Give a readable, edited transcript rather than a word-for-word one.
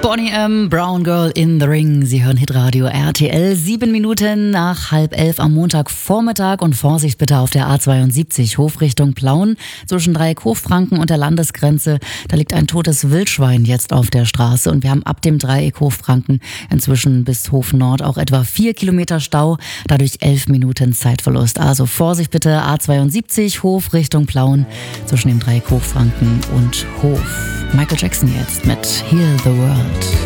Boney M., Brown Girl in the Ring. Sie hören Hitradio RTL. 7 Minuten nach 10:30 am Montagvormittag. Und Vorsicht bitte auf der A72 Hofrichtung Plauen. Zwischen Dreieck Hochfranken und der Landesgrenze. Da liegt ein totes Wildschwein jetzt auf der Straße. Und wir haben ab dem Dreieck Hochfranken inzwischen bis Hof Nord auch etwa 4 Kilometer Stau. Dadurch 11 Minuten Zeitverlust. Also Vorsicht bitte, A72 Hofrichtung Plauen. Zwischen dem Dreieck Hochfranken und Hof. Michael Jackson jetzt mit Heal the World.